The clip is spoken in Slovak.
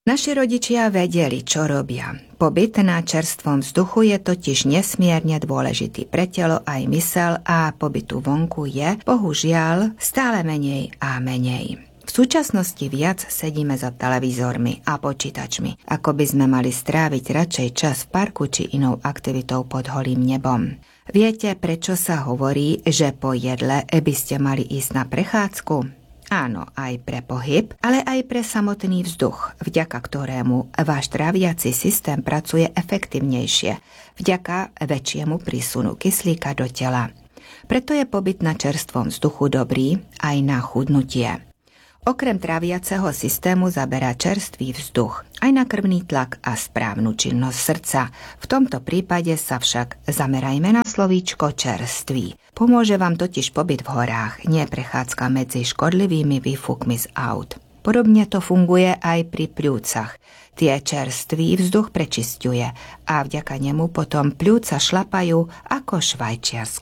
Naši rodičia vedeli, čo robia. Pobyt na čerstvom vzduchu je totiž nesmierne dôležitý pre telo aj mysel a pobytu vonku je, bohužiaľ, stále menej a menej. V súčasnosti viac sedíme za televízormi a počítačmi, ako by sme mali stráviť radšej čas v parku či inou aktivitou pod holým nebom. Viete, prečo sa hovorí, že po jedle by ste mali ísť na prechádzku? Áno, aj pre pohyb, ale aj pre samotný vzduch, vďaka ktorému váš tráviaci systém pracuje efektívnejšie, vďaka väčšiemu prísunu kyslíka do tela. Preto je pobyt na čerstvom vzduchu dobrý aj na chudnutie. Okrem tráviaceho systému zaberá čerstvý vzduch aj na krvný tlak a správnu činnosť srdca. V tomto prípade sa však zamerajme na slovíčko čerstvý. Pomôže vám totiž pobyt v horách, nie prechádzka medzi škodlivými výfukmi z aut. Podobne to funguje aj pri pľúcach. Tie čerstvý vzduch prečisťuje a vďaka nemu potom pľúca šlapajú ako švajčiarske.